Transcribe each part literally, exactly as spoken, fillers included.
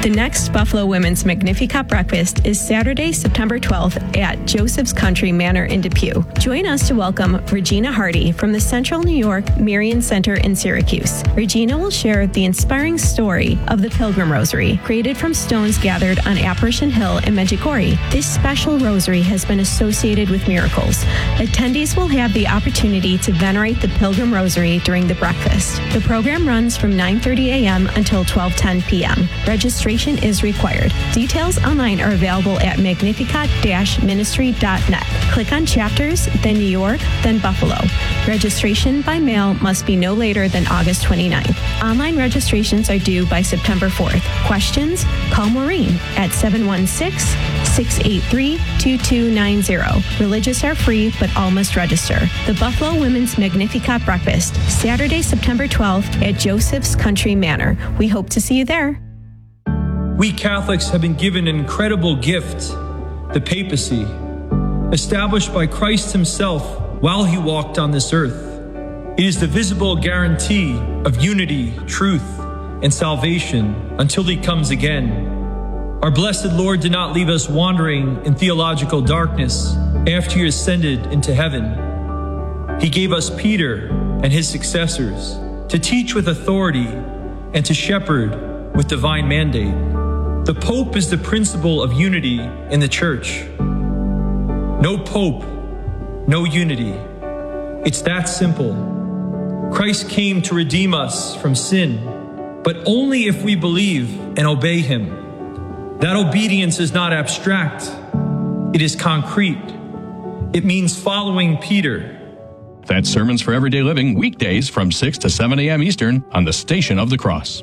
The next Buffalo Women's Magnificat Breakfast is Saturday, September twelfth at Joseph's Country Manor in Depew. Join us to welcome Regina Hardy from the Central New York Marian Center in Syracuse. Regina will share the inspiring story of the Pilgrim Rosary, created from stones gathered on Apparition Hill in Medjugorje. This special rosary has been associated with miracles. Attendees will have the opportunity to venerate the Pilgrim Rosary during the breakfast. The program runs from nine thirty a.m. until twelve ten p.m. Registration is required. Details online are available at magnificat dash ministry dot net. Click on chapters, then New York, then Buffalo. Registration by mail must be no later than August twenty-ninth. Online registrations are due by September fourth. Questions? Call Maureen at seven one six, six eight three, two two nine zero. Religious are free, but all must register. The Buffalo Women's Magnificat Breakfast, Saturday, September twelfth at Joseph's Country Manor. We hope to see you there. We Catholics have been given an incredible gift, the papacy, established by Christ himself while he walked on this earth. It is the visible guarantee of unity, truth, and salvation until he comes again. Our blessed Lord did not leave us wandering in theological darkness after he ascended into heaven. He gave us Peter and his successors to teach with authority and to shepherd with divine mandate. The Pope is the principle of unity in the Church. No Pope, no unity. It's that simple. Christ came to redeem us from sin, but only if we believe and obey him. That obedience is not abstract. It is concrete. It means following Peter. That's Sermons for Everyday Living, weekdays from six to seven a.m. Eastern on the Station of the Cross.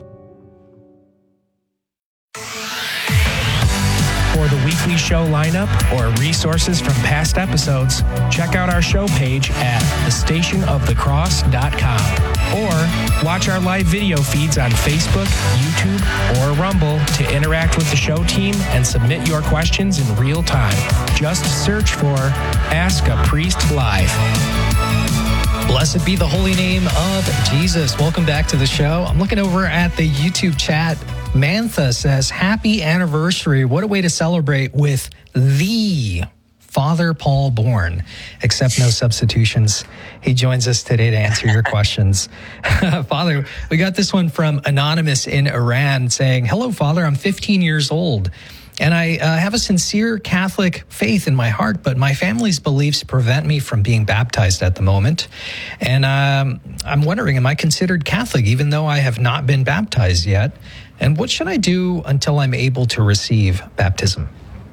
For the weekly show lineup or resources from past episodes, check out our show page at the station of the cross dot com or watch our live video feeds on Facebook, YouTube, or Rumble to interact with the show team and submit your questions in real time. Just search for Ask a Priest Live. Blessed be the holy name of Jesus. Welcome back to the show. I'm looking over at the YouTube chat. Mantha says, happy anniversary. What a way to celebrate with the Father Paul Bourne. Accept no substitutions. He joins us today to answer your questions. Father, we got this one from Anonymous in Iran saying, hello, Father. I'm fifteen years old. And I uh, have a sincere Catholic faith in my heart, but my family's beliefs prevent me from being baptized at the moment. And um, I'm wondering, am I considered Catholic even though I have not been baptized yet? And what should I do until I'm able to receive baptism?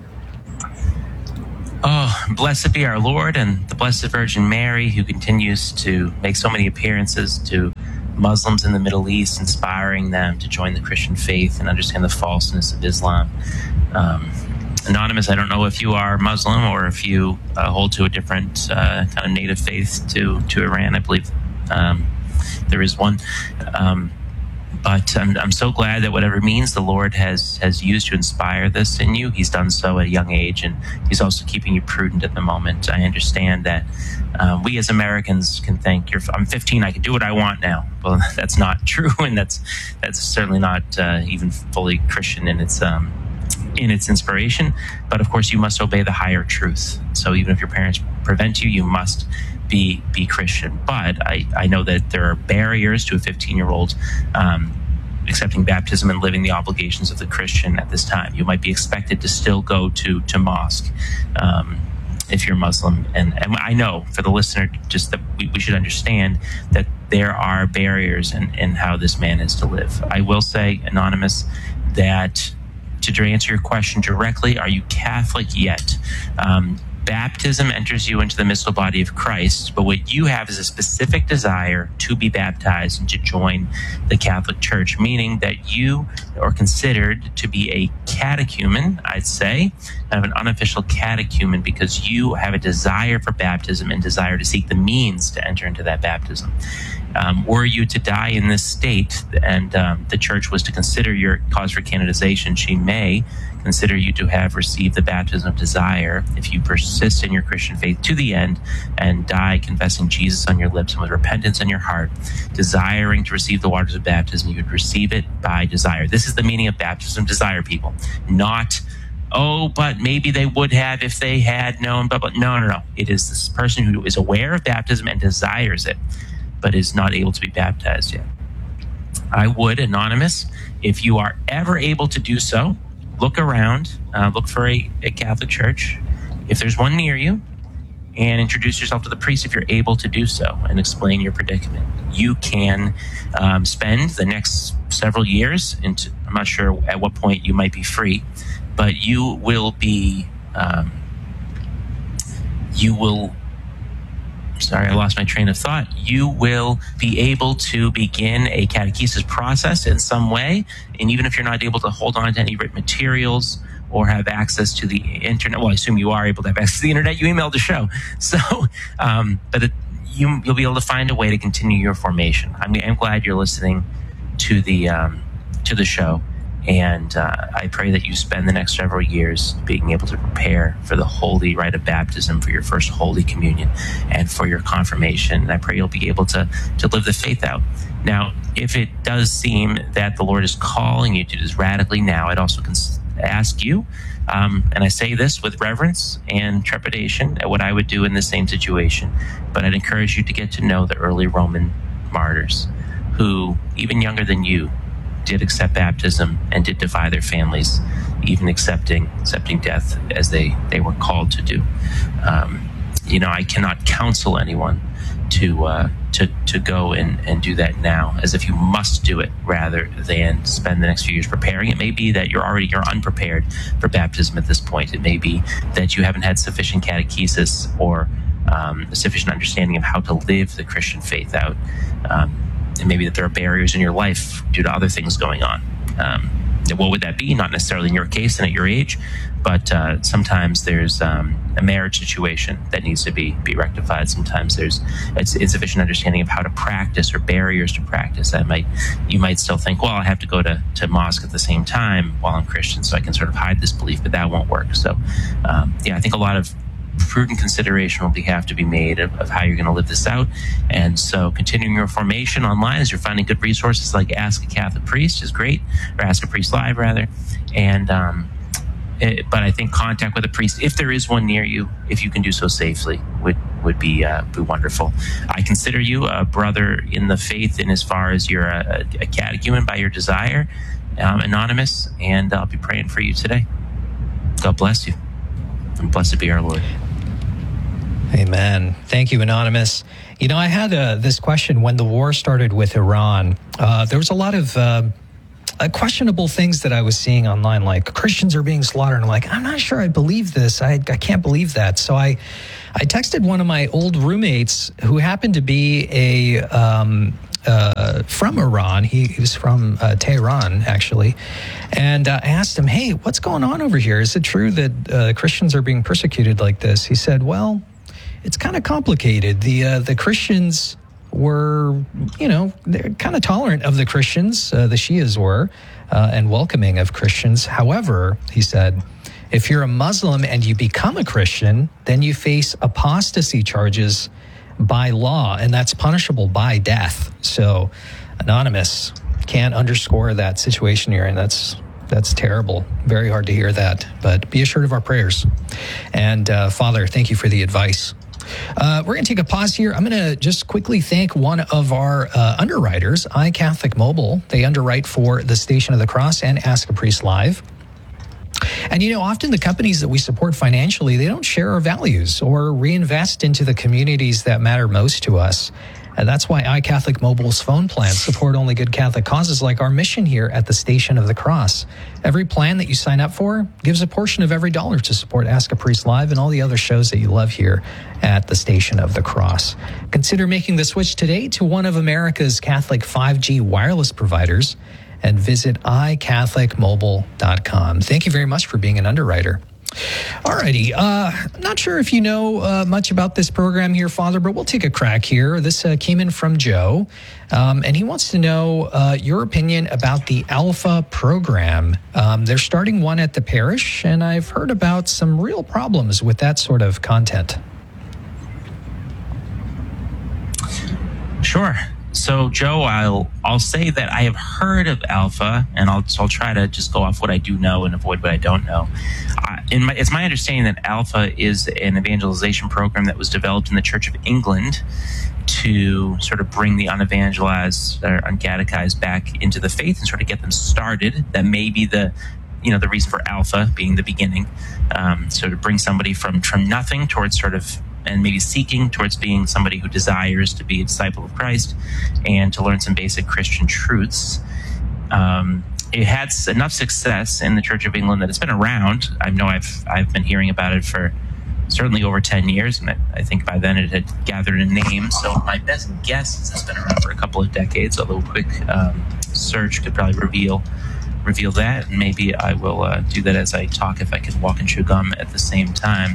Oh, blessed be our Lord and the Blessed Virgin Mary, who continues to make so many appearances to Muslims in the Middle East, inspiring them to join the Christian faith and understand the falseness of Islam. Um, Anonymous, I don't know if you are Muslim or if you uh, hold to a different uh, kind of native faith to, to Iran. I believe um, there is one. Um, But I'm, I'm so glad that whatever means the Lord has has used to inspire this in you, he's done so at a young age, and he's also keeping you prudent at the moment. I understand that uh, we as Americans can think, You're, I'm fifteen, I can do what I want now. Well, that's not true, and that's that's certainly not uh, even fully Christian in its um, in its inspiration. But of course, you must obey the higher truth. So even if your parents prevent you, you must be be Christian. But I, I know that there are barriers to a fifteen-year-old um, accepting baptism and living the obligations of the Christian at this time. You might be expected to still go to to mosque um, if you're Muslim. And, and I know for the listener, just that we, we should understand that there are barriers in, in how this man is to live. I will say, Anonymous, that to answer your question directly, are you Catholic yet? Um, Baptism enters you into the mystical body of Christ, but what you have is a specific desire to be baptized and to join the Catholic Church, meaning that you are considered to be a catechumen, I'd say, kind of an unofficial catechumen, because you have a desire for baptism and desire to seek the means to enter into that baptism. Um, were you to die in this state and um, the church was to consider your cause for canonization, she may consider you to have received the baptism of desire if you persist in your Christian faith to the end and die confessing Jesus on your lips and with repentance in your heart, desiring to receive the waters of baptism. You would receive it by desire. This is the meaning of baptism, desire, people. Not, oh, but maybe they would have if they had known, but, but no, no, no. It is this person who is aware of baptism and desires it, but is not able to be baptized yet. I would, anonymous, if you are ever able to do so, look around, uh, look for a, a Catholic church, if there's one near you, and introduce yourself to the priest if you're able to do so and explain your predicament. You can um, spend the next several years, into, I'm not sure at what point you might be free, but you will be, um, you will Sorry, I lost my train of thought. You will be able to begin a catechesis process in some way. And even if you're not able to hold on to any written materials or have access to the internet, well, I assume you are able to have access to the internet. You emailed the show. So, um, but it, you, you'll be able to find a way to continue your formation. I'm, I'm glad you're listening to the, um, to the show. And uh, I pray that you spend the next several years being able to prepare for the holy rite of baptism, for your first Holy Communion, and for your confirmation. And I pray you'll be able to, to live the faith out. Now, if it does seem that the Lord is calling you to do this radically now, I'd also cons- ask you, um, and I say this with reverence and trepidation, at what I would do in the same situation, but I'd encourage you to get to know the early Roman martyrs who, even younger than you, did accept baptism and did defy their families, even accepting accepting death as they, they were called to do. Um, you know, I cannot counsel anyone to uh, to to go and, and do that now, as if you must do it, rather than spend the next few years preparing. It may be that you're already you're unprepared for baptism at this point. It may be that you haven't had sufficient catechesis or um, a sufficient understanding of how to live the Christian faith out. Um, And maybe that there are barriers in your life due to other things going on. Um, what would that be? Not necessarily in your case and at your age, but uh, sometimes there's um, a marriage situation that needs to be be rectified. Sometimes there's it's insufficient understanding of how to practice or barriers to practice. That might you might still think, well, I have to go to, to mosque at the same time while I'm Christian, so I can sort of hide this belief, but that won't work. So, um, yeah, I think a lot of prudent consideration will be, have to be made of, of how you're going to live this out. And so continuing your formation online, as you're finding good resources like Ask a Catholic Priest is great, or Ask a Priest Live rather. And um, it, but I think contact with a priest, if there is one near you, if you can do so safely, would would be uh, be wonderful. I consider you a brother in the faith in as far as you're a, a catechumen by your desire, um, anonymous, and I'll be praying for you today. God bless you, and blessed be our Lord. Amen. Thank you, Anonymous. You know, I had uh, this question when the war started with Iran. Uh, there was a lot of uh, uh, questionable things that I was seeing online, like Christians are being slaughtered. And I'm like, I'm not sure I believe this. I, I can't believe that. So I, I texted one of my old roommates who happened to be a um, uh, from Iran. He, he was from uh, Tehran, actually. And uh, I asked him, hey, what's going on over here? Is it true that uh, Christians are being persecuted like this? He said, well, it's kind of complicated. The uh, the Christians were, you know, they're kind of tolerant of the Christians, uh, the Shias were, uh, and welcoming of Christians. However, he said, if you're a Muslim and you become a Christian, then you face apostasy charges by law, and that's punishable by death. So, Anonymous, can't underscore that situation you're in. That's That's terrible. Very hard to hear that, but be assured of our prayers. And uh, Father, thank you for the advice. Uh, we're going to take a pause here. I'm going to just quickly thank one of our uh, underwriters, iCatholic Mobile. They underwrite for the Station of the Cross and Ask a Priest Live. And, you know, often the companies that we support financially, they don't share our values or reinvest into the communities that matter most to us. And that's why iCatholic Mobile's phone plans support only good Catholic causes, like our mission here at the Station of the Cross. Every plan that you sign up for gives a portion of every dollar to support Ask a Priest Live and all the other shows that you love here at the Station of the Cross. Consider making the switch today to one of America's Catholic five G wireless providers and visit i catholic mobile dot com. Thank you very much for being an underwriter. Alrighty. Uh, not sure if you know uh, much about this program here, Father, but we'll take a crack here. This uh, came in from Joe, um, and he wants to know uh, your opinion about the Alpha program. Um, they're starting one at the parish, and I've heard about some real problems with that sort of content. Sure. So, Joe, I'll I'll say that I have heard of Alpha, and I'll so I'll try to just go off what I do know and avoid what I don't know. Uh, in my, it's my understanding that Alpha is an evangelization program that was developed in the Church of England to sort of bring the unevangelized or uncatechized back into the faith and sort of get them started. That may be the you know the reason for Alpha being the beginning, um, so to bring somebody from from nothing towards sort of and maybe seeking towards being somebody who desires to be a disciple of Christ and to learn some basic Christian truths. Um, it had enough success in the Church of England that it's been around. I know I've I've been hearing about it for certainly over ten years, and I, I think by then it had gathered a name. So my best guess is it's been around for a couple of decades, although a quick um, search could probably reveal reveal that, and maybe I will uh, do that as I talk if I can walk and chew gum at the same time.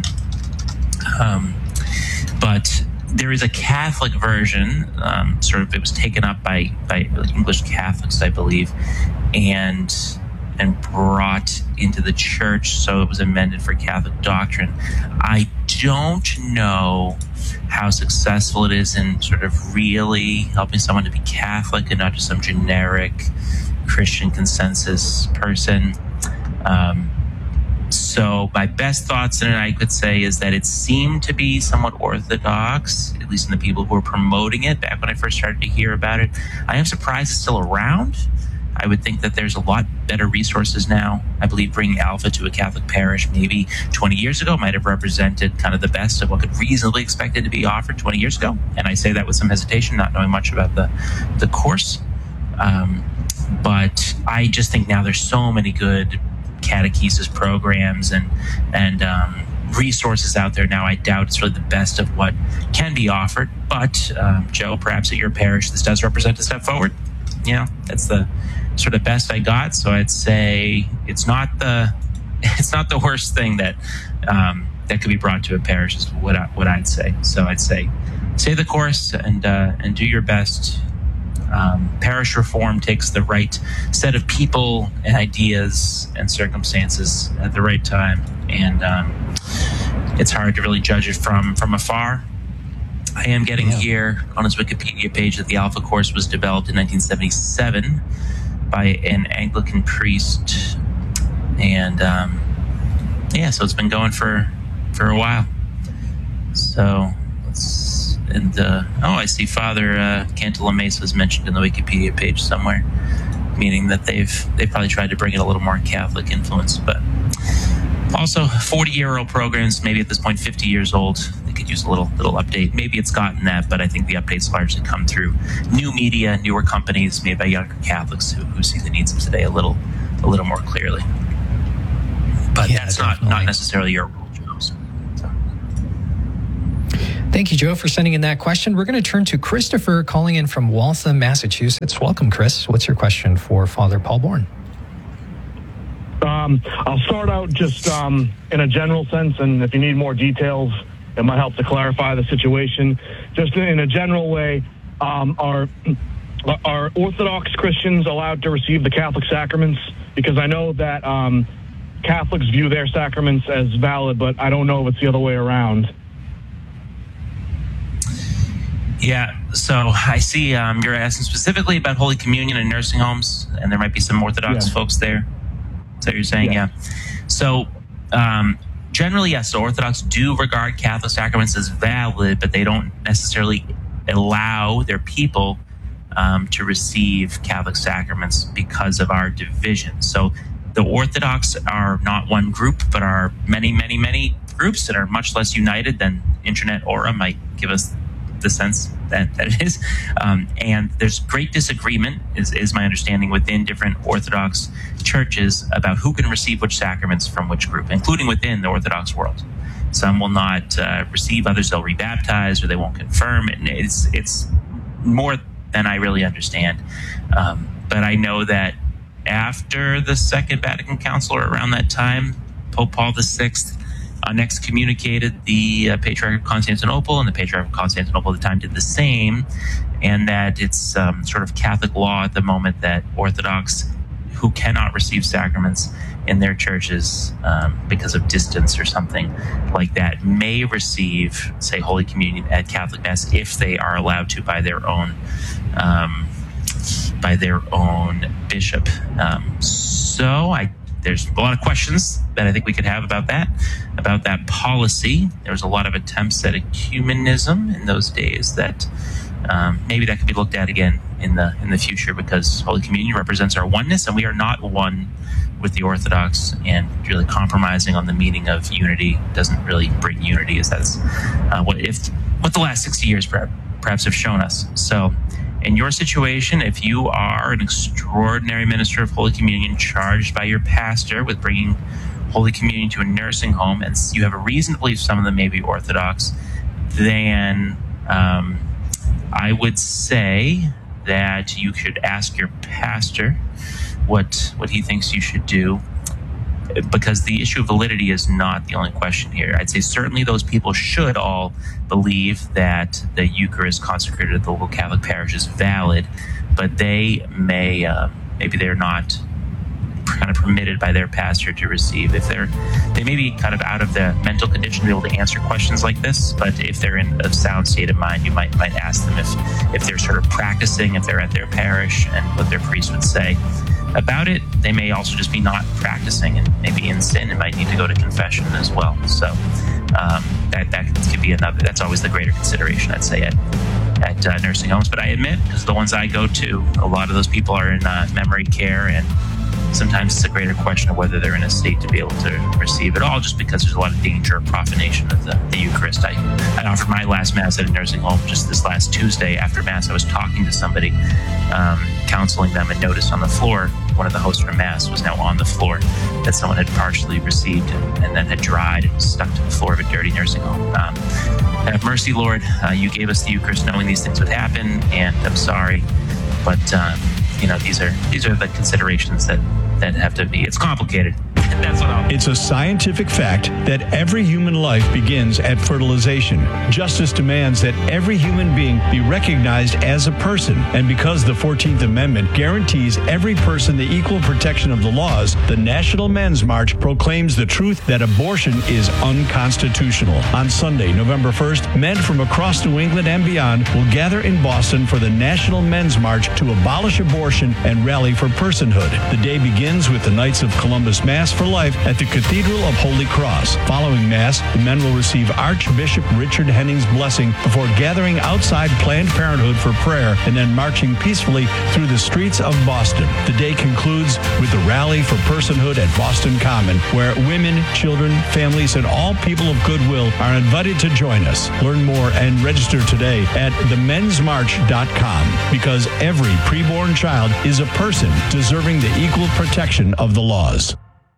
Um, But there is a Catholic version, um, sort of, it was taken up by, by English Catholics, I believe, and and brought into the church, so it was amended for Catholic doctrine. I don't know how successful it is in sort of really helping someone to be Catholic and not just some generic Christian consensus person. Um, So my best thoughts in it, I could say, is that it seemed to be somewhat orthodox, at least in the people who were promoting it back when I first started to hear about it. I am surprised it's still around. I would think that there's a lot better resources now. I believe bringing Alpha to a Catholic parish maybe twenty years ago might have represented kind of the best of what could reasonably expected to be offered twenty years ago. And I say that with some hesitation, not knowing much about the, the course. Um, but I just think now there's so many good catechesis programs and and um, resources out there now. I doubt it's really the best of what can be offered, but um, Joe, perhaps at your parish this does represent a step forward. You know, that's the sort of best I got. So I'd say it's not the it's not the worst thing that um, that could be brought to a parish is what I, what I'd say. So I'd say stay the course and uh, and do your best. Um, parish reform takes the right set of people and ideas and circumstances at the right time, and um, it's hard to really judge it from from afar. I am getting yeah. here on his Wikipedia page that the Alpha course was developed in nineteen seventy-seven by an Anglican priest, and um, yeah, so it's been going for for a while. So let's. And, uh, oh, I see Father uh, Cantalamessa was mentioned in the Wikipedia page somewhere, meaning that they've they probably tried to bring in a little more Catholic influence. But also, forty-year-old programs, maybe at this point fifty years old, they could use a little little update. Maybe it's gotten that, but I think the updates largely come through new media, newer companies, made by younger Catholics who, who see the needs of today a little a little more clearly. But yeah, that's not, not necessarily your role, Joe. So. Thank you, Joe, for sending in that question. We're going to turn to Christopher calling in from Waltham, Massachusetts. Welcome, Chris. What's your question for Father Paul Bourne? Um, I'll start out just um, in a general sense, and if you need more details, it might help to clarify the situation. Just in a general way, um, are, are Orthodox Christians allowed to receive the Catholic sacraments? Because I know that um, Catholics view their sacraments as valid, but I don't know if it's the other way around. Yeah, so I see um, you're asking specifically about Holy Communion in nursing homes, and there might be some Orthodox yeah. folks there. Is that what you're saying? Yeah. yeah. So um, generally, yes, so Orthodox do regard Catholic sacraments as valid, but they don't necessarily allow their people um, to receive Catholic sacraments because of our division. So the Orthodox are not one group, but are many, many, many groups that are much less united than Internet Aura might give us the sense that, that it is. Um, and there's great disagreement, is, is my understanding, within different Orthodox churches about who can receive which sacraments from which group, including within the Orthodox world. Some will not uh, receive, others they'll rebaptize, or they won't confirm. And it's, it's more than I really understand. Um, but I know that after the Second Vatican Council, or around that time, Pope Paul the Sixth uh, excommunicated the uh, Patriarch of Constantinople, and the Patriarch of Constantinople at the time did the same, and that it's um, sort of Catholic law at the moment that Orthodox who cannot receive sacraments in their churches um, because of distance or something like that may receive, say, Holy Communion at Catholic Mass if they are allowed to by their own um, by their own bishop. Um, so I, there's a lot of questions that I think we could have about that, about that policy. There was a lot of attempts at ecumenism in those days that um, maybe that could be looked at again in the in the future, because Holy Communion represents our oneness, and we are not one with the Orthodox, and really compromising on the meaning of unity doesn't really bring unity, as that's uh, what if what the last sixty years perhaps have shown us. So in your situation, if you are an extraordinary minister of Holy Communion charged by your pastor with bringing Holy Communion to a nursing home, and you have a reason to believe some of them may be Orthodox, then um, I would say that you should ask your pastor what what he thinks you should do, because the issue of validity is not the only question here. I'd say certainly those people should all believe that the Eucharist consecrated at the local Catholic parish is valid, but they may, uh, maybe they're not kind of permitted by their pastor to receive. If they're, they may be kind of out of the mental condition to be able to answer questions like this, but if they're in a sound state of mind, you might might ask them if, if they're sort of practicing, if they're at their parish, and what their priest would say about it. They may also just be not practicing and maybe in sin and might need to go to confession as well. So um, that that could be another, that's always the greater consideration, I'd say, at, at uh, nursing homes. But I admit, because the ones I go to, a lot of those people are in uh, memory care, and sometimes it's a greater question of whether they're in a state to be able to receive it all, just because there's a lot of danger of profanation of the, the Eucharist. I, I offered my last Mass at a nursing home just this last Tuesday. After Mass, I was talking to somebody, um, counseling them, and noticed on the floor, one of the hosts from Mass was now on the floor that someone had partially received and, and then had dried and stuck to the floor of a dirty nursing home. Um, have mercy, Lord. Uh, you gave us the Eucharist knowing these things would happen, and I'm sorry, but um, you know, these are these are the considerations that that have to be. It's complicated. That's what I'll... It's a scientific fact that every human life begins at fertilization. Justice demands that every human being be recognized as a person. And because the fourteenth Amendment guarantees every person the equal protection of the laws, the National Men's March proclaims the truth that abortion is unconstitutional. On Sunday, November first, men from across New England and beyond will gather in Boston for the National Men's March to abolish abortion and rally for personhood. The day begins with the Knights of Columbus Mass for Life at the Cathedral of Holy Cross. Following Mass, the men will receive Archbishop Richard Henning's blessing before gathering outside Planned Parenthood for prayer and then marching peacefully through the streets of Boston. The day concludes with the Rally for Personhood at Boston Common, where women, children, families, and all people of goodwill are invited to join us. Learn more and register today at the mens march dot com, because every preborn child is a person deserving the equal protection of the laws.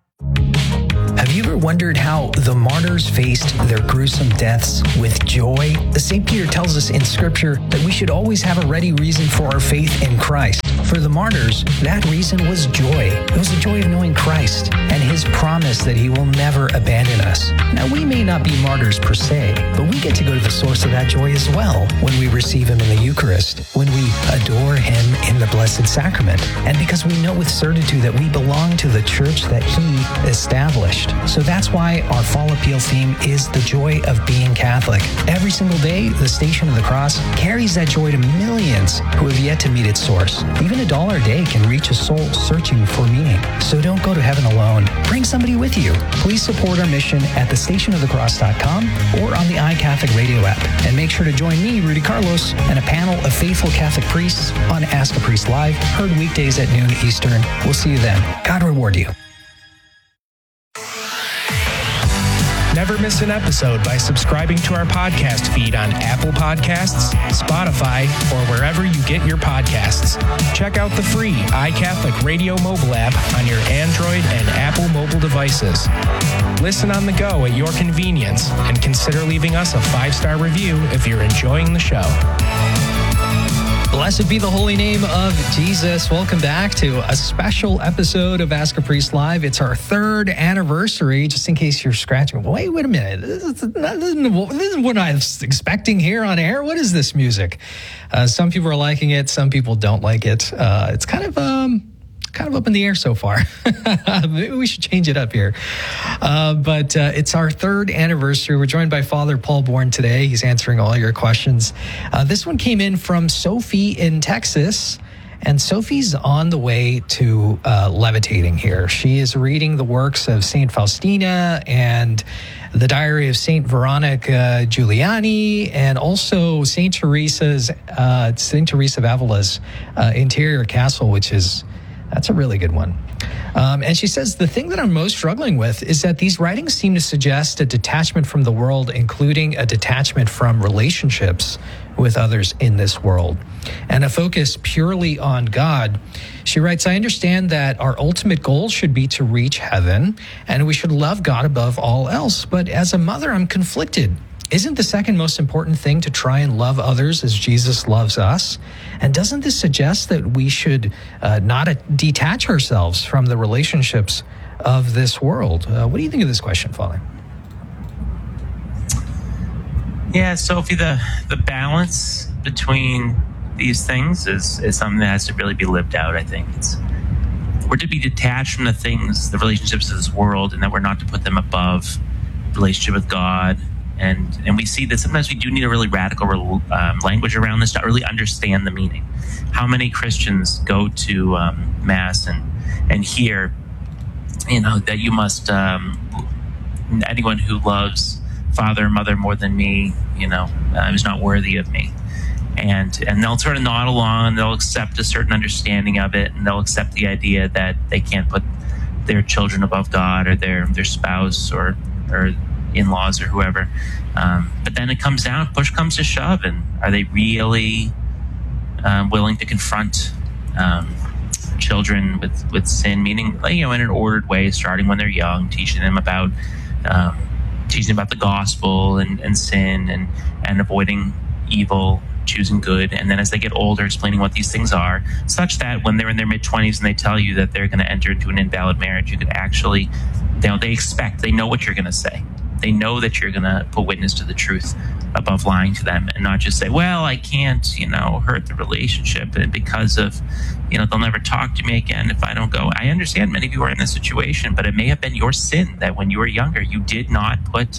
Have you ever wondered how the martyrs faced their gruesome deaths with joy? The Saint Peter tells us in Scripture that we should always have a ready reason for our faith in Christ. For the martyrs, that reason was joy. It was the joy of knowing Christ and his promise that he will never abandon us. Now, we may not be martyrs per se, but we get to go to the source of that joy as well when we receive him in the Eucharist, when we adore him in the Blessed Sacrament, and because we know with certitude that we belong to the church that he established. So that's why our fall appeal theme is the joy of being Catholic. Every single day, the Station of the Cross carries that joy to millions who have yet to meet its source. Even a dollar a day can reach a soul searching for meaning. So don't go to heaven alone. Bring somebody with you. Please support our mission at the station of the cross dot com or on the iCatholic radio app. And make sure to join me, Rudy Carlos, and a panel of faithful Catholic priests on Ask a Priest Live, heard weekdays at noon Eastern. We'll see you then. God reward you. Never miss an episode by subscribing to our podcast feed on Apple Podcasts, Spotify, or wherever you get your podcasts. Check out the free iCatholic Radio mobile app on your Android and Apple mobile devices. Listen on the go at your convenience, and consider leaving us a five-star review if you're enjoying the show. Blessed be the holy name of Jesus. Welcome back to a special episode of Ask a Priest Live. It's our third anniversary, just in case you're scratching. Wait, wait a minute. This is, this is what I was expecting here on air. What is this music? Uh, some people are liking it. Some people don't like it. Uh, it's kind of... um. kind of up in the air so far. Maybe we should change it up here. Uh, but uh, it's our third anniversary. We're joined by Father Paul Bourne today. He's answering all your questions. Uh, this one came in from Sophie in Texas. And Sophie's on the way to uh, levitating here. She is reading the works of Saint Faustina and the Diary of Saint Veronica Giuliani, and also Saint Teresa's, uh, Saint Teresa of Avila's uh, Interior Castle, which is That's a really good one. Um, and she says, the thing that I'm most struggling with is that these writings seem to suggest a detachment from the world, including a detachment from relationships with others in this world, and a focus purely on God. She writes, I understand that our ultimate goal should be to reach heaven, and we should love God above all else. But as a mother, I'm conflicted. Isn't the second most important thing to try and love others as Jesus loves us? And doesn't this suggest that we should uh, not uh, detach ourselves from the relationships of this world? Uh, what do you think of this question, Father? Yeah, Sophie, the, the balance between these things is, is something that has to really be lived out, I think. It's, we're to be detached from the things, the relationships of this world, and that we're not to put them above relationship with God. And and we see that sometimes we do need a really radical um, language around this to really understand the meaning. How many Christians go to um, Mass and and hear, you know, that you must, um, anyone who loves father or mother more than me, you know, uh, is not worthy of me. And and they'll sort of nod along, they'll accept a certain understanding of it, and they'll accept the idea that they can't put their children above God or their, their spouse or or in-laws or whoever. Um, but then it comes down, push comes to shove, and are they really um, willing to confront um, children with, with sin, meaning, you know, in an ordered way, starting when they're young, teaching them about um, teaching about the gospel and, and sin and, and avoiding evil, choosing good, and then as they get older, explaining what these things are, such that when they're in their mid-twenties and they tell you that they're going to enter into an invalid marriage, you could actually, you know, they expect, they know what you're going to say. They know that you're going to put witness to the truth above lying to them, and not just say, well, I can't, you know, hurt the relationship and because of, you know, they'll never talk to me again if I don't go. I understand many of you are in this situation, but it may have been your sin that when you were younger, you did not put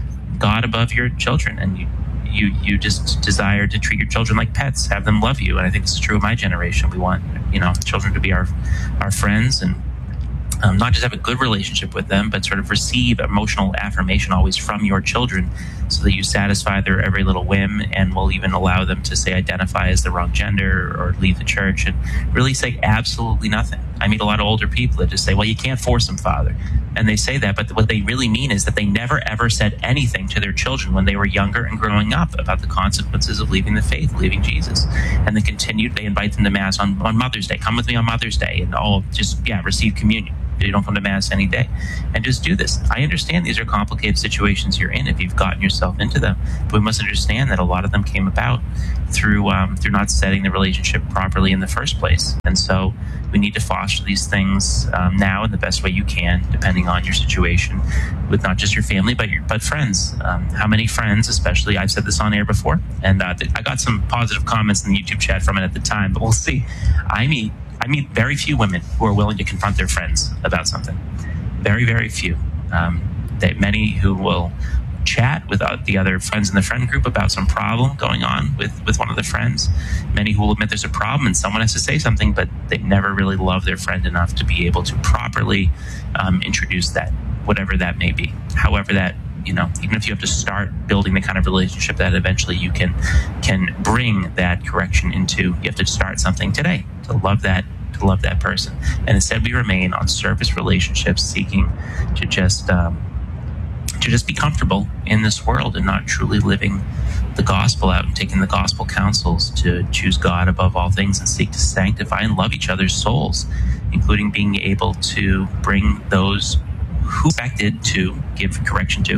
God above your children, and you you you just desire to treat your children like pets, have them love you. And I think this is true of my generation. We want, you know, children to be our our friends, and Um, not just have a good relationship with them, but sort of receive emotional affirmation always from your children so that you satisfy their every little whim, and will even allow them to, say, identify as the wrong gender or leave the church and really say absolutely nothing. I meet a lot of older people that just say, well, you can't force them, Father. And they say that, but what they really mean is that they never ever said anything to their children when they were younger and growing up about the consequences of leaving the faith, leaving Jesus. And they continued, they invite them to Mass on, on Mother's Day. Come with me on Mother's Day, and oh, just, yeah, receive communion. You don't come to Mass any day, and just do this. I understand these are complicated situations you're in if you've gotten yourself into them, but we must understand that a lot of them came about through um, through not setting the relationship properly in the first place. And so we need to foster these things um, now in the best way you can, depending on your situation, with not just your family, but your but friends. Um, how many friends, especially, I've said this on air before, and uh, I got some positive comments in the YouTube chat from it at the time, but we'll see. I meet I meet very few women who are willing to confront their friends about something. Very, very few. Um, that many who will chat with uh, the other friends in the friend group about some problem going on with, with one of the friends. Many who will admit there's a problem and someone has to say something, but they never really love their friend enough to be able to properly um, introduce that, whatever that may be. However that, you know, even if you have to start building the kind of relationship that eventually you can can bring that correction into, you have to start something today to love that to love that person. And instead we remain on surface relationships, seeking to just um, to just be comfortable in this world and not truly living the gospel out and taking the gospel counsels to choose God above all things and seek to sanctify and love each other's souls, including being able to bring those who expected to give correction to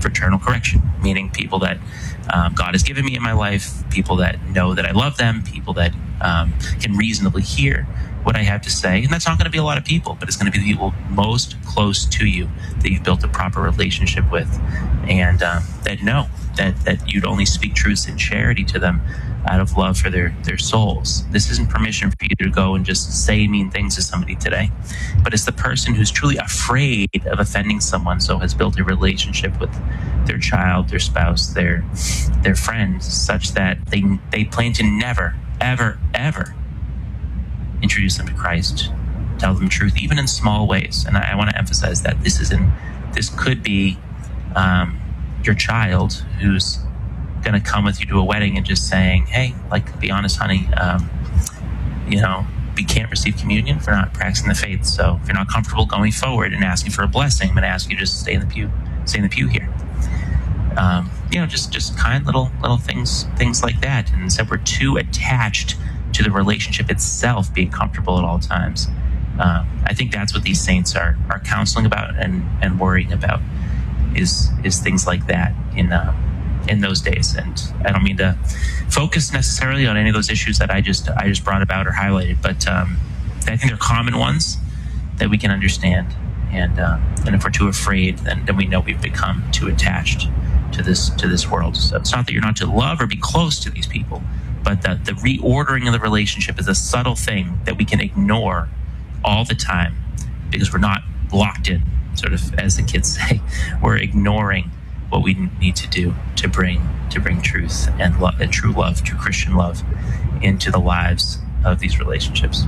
fraternal correction, meaning people that um, God has given me in my life, people that know that I love them, people that um, can reasonably hear what I have to say. And that's not going to be a lot of people, but it's going to be the people most close to you that you've built a proper relationship with, and um, that know that, that you'd only speak truths in charity to them out of love for their, their souls. This isn't permission for you to go and just say mean things to somebody today, but it's the person who's truly afraid of offending someone, so has built a relationship with their child, their spouse, their their friends, such that they they plan to never, ever, ever introduce them to Christ, tell them truth, even in small ways. And I, I want to emphasize that this isn't, this could be um, your child who's going to come with you to a wedding and just saying, hey, like, be honest, honey, um, you know, we can't receive communion if we're not practicing the faith. So if you're not comfortable going forward and asking for a blessing, I'm going to ask you to just stay in the pew, stay in the pew here. Um, you know, just, just kind little, little things, things like that. And so we're too attached to the relationship itself being comfortable at all times. Um, I think that's what these saints are, are counseling about and, and worrying about is, is things like that in, uh, in those days. And I don't mean to focus necessarily on any of those issues that I just I just brought about or highlighted, but um, I think they're common ones that we can understand. And uh, and if we're too afraid, then, then we know we've become too attached to this to this world. So it's not that you're not to love or be close to these people, but that the reordering of the relationship is a subtle thing that we can ignore all the time because we're not locked in, sort of, as the kids say. We're ignoring what we need to do to bring to bring truth and, lo- and true love, true Christian love, into the lives of these relationships.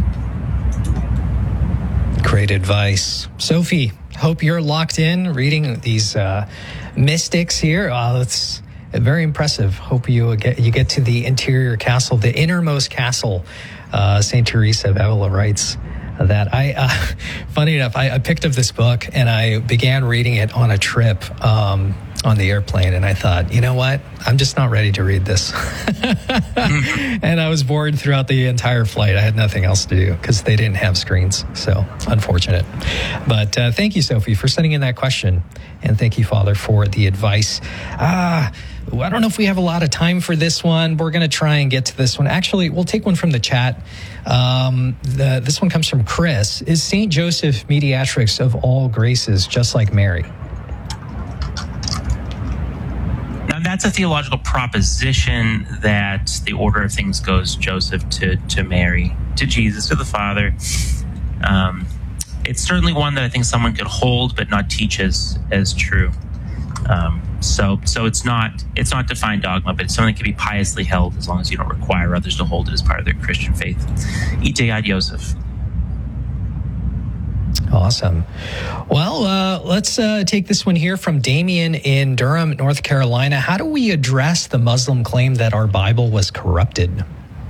Great advice, Sophie. Hope you're locked in reading these uh, mystics here. Uh, that's very impressive. Hope you get you get to the interior castle, the innermost castle. Uh, Saint Teresa of Avila writes that I, uh, funny enough, I, I picked up this book and I began reading it on a trip um, on the airplane. And I thought, you know what? I'm just not ready to read this. And I was bored throughout the entire flight. I had nothing else to do because they didn't have screens. So unfortunate. But uh, thank you, Sophie, for sending in that question. And thank you, Father, for the advice. Ah, I don't know if we have a lot of time for this one. We're going to try and get to this one. Actually, we'll take one from the chat. Um, the, this one comes from Chris. Is Saint Joseph mediatrix of all graces, just like Mary? Now, that's a theological proposition that the order of things goes Joseph to, to Mary, to Jesus, to the Father. Um, it's certainly one that I think someone could hold but not teach as, as true. Um, so, so it's not it's not defined dogma, but it's something that can be piously held as long as you don't require others to hold it as part of their Christian faith. Ite ad Joseph. Awesome. Well, uh, let's uh, take this one here from Damien in Durham, North Carolina. How do we address the Muslim claim that our Bible was corrupted?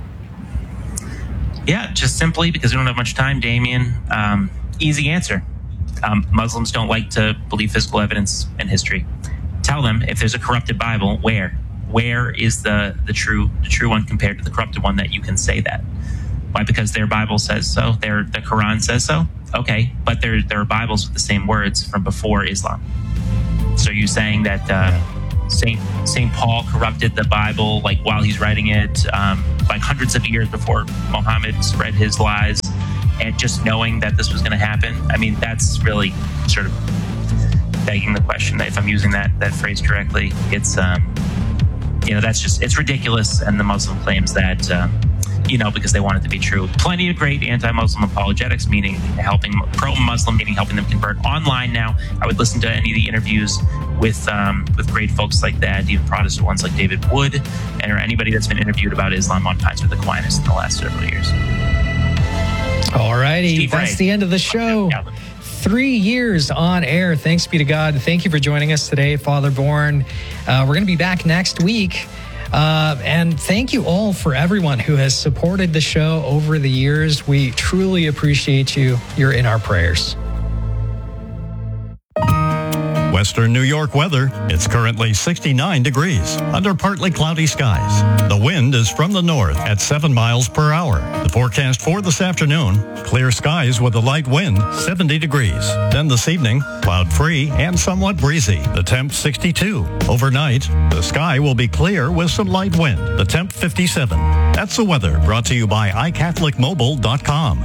Yeah, just simply because we don't have much time, Damien. Um, easy answer. Um, Muslims don't like to believe physical evidence in history. Tell them if there's a corrupted Bible, where? Where is the, the true the true one compared to the corrupted one that you can say that? Why? Because their Bible says so. Their the Quran says so. Okay, but there there are Bibles with the same words from before Islam. So are you saying that uh, Saint Saint Paul corrupted the Bible like while he's writing it, um, like hundreds of years before Muhammad spread his lies? And just knowing that this was going to happen, I mean, that's really sort of begging the question that if I'm using that that phrase correctly, it's, um, you know, that's just, it's ridiculous. And the Muslim claims that, um, you know, because they want it to be true. Plenty of great anti-Muslim apologetics, meaning helping pro-Muslim, meaning helping them convert online now. I would listen to any of the interviews with um, with great folks like that, even Protestant ones like David Wood, and or anybody that's been interviewed about Islam on Pints with Aquinas in the last several years. All righty, Steve that's Wright. the end of the show. Three years on air. Thanks be to God. Thank you for joining us today, Father Bourne. Uh, we're going to be back next week. Uh, and thank you all for everyone who has supported the show over the years. We truly appreciate you. You're in our prayers. Western New York weather. It's currently sixty-nine degrees under partly cloudy skies. The wind is from the north at seven miles per hour. The forecast for this afternoon, clear skies with a light wind, seventy degrees. Then this evening, cloud-free and somewhat breezy. The temp sixty-two. Overnight, the sky will be clear with some light wind. The temp fifty-seven. That's the weather brought to you by i catholic mobile dot com.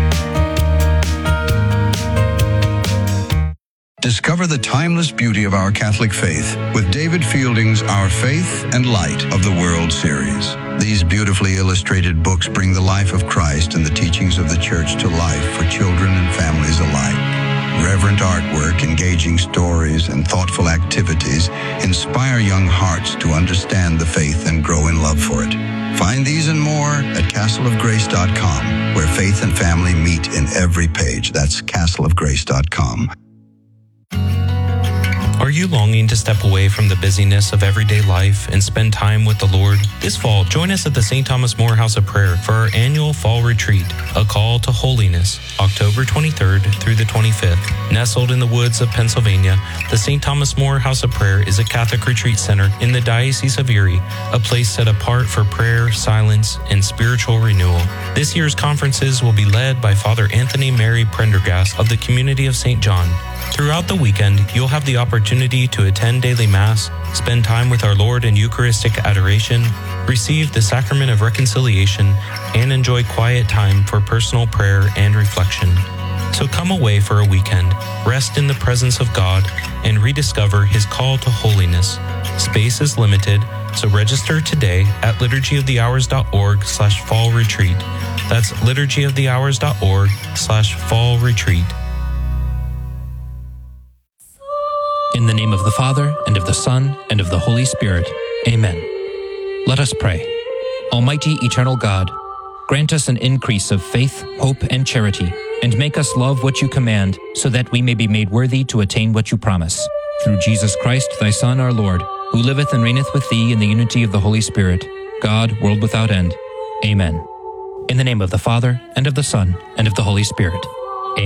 Discover the timeless beauty of our Catholic faith with David Fielding's Our Faith and Light of the World series. These beautifully illustrated books bring the life of Christ and the teachings of the Church to life for children and families alike. Reverent artwork, engaging stories, and thoughtful activities inspire young hearts to understand the faith and grow in love for it. Find these and more at castle of grace dot com, where faith and family meet in every page. That's castle of grace dot com. Are you longing to step away from the busyness of everyday life and spend time with the Lord? This fall, join us at the Saint Thomas More House of Prayer for our annual fall retreat, A Call to Holiness, October twenty-third through the twenty-fifth. Nestled in the woods of Pennsylvania, the Saint Thomas More House of Prayer is a Catholic retreat center in the Diocese of Erie, a place set apart for prayer, silence, and spiritual renewal. This year's conferences will be led by Father Anthony Mary Prendergast of the Community of Saint John. Throughout the weekend, you'll have the opportunity to attend daily Mass, spend time with our Lord in Eucharistic adoration, receive the Sacrament of Reconciliation, and enjoy quiet time for personal prayer and reflection. So come away for a weekend, rest in the presence of God, and rediscover His call to holiness. Space is limited, so register today at liturgy of the hours dot org slash fall retreat. That's liturgy of the hours dot org slash fall retreat. In the name of the Father, and of the Son, and of the Holy Spirit. Amen. Let us pray. Almighty, eternal God, grant us an increase of faith, hope, and charity, and make us love what you command, so that we may be made worthy to attain what you promise. Through Jesus Christ, thy Son, our Lord, who liveth and reigneth with thee in the unity of the Holy Spirit, God, world without end. Amen. In the name of the Father, and of the Son, and of the Holy Spirit.